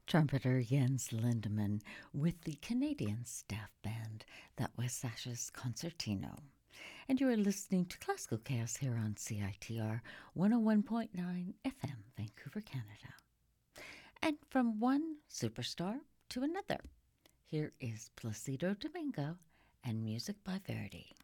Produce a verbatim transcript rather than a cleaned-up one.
Trumpeter Jens Lindemann with the Canadian staff band. That was Sasha's Concertino. And you are listening to Classical Chaos here on C I T R one oh one point nine F M, Vancouver, Canada. And from one superstar to another, here is Placido Domingo and music by Verdi.